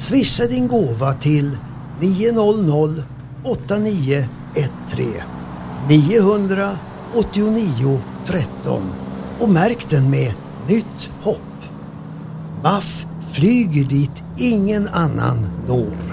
Swisha din gåva till 900 8913 989 13 och märk den med Nytt hopp. MAF flyger dit ingen annan når.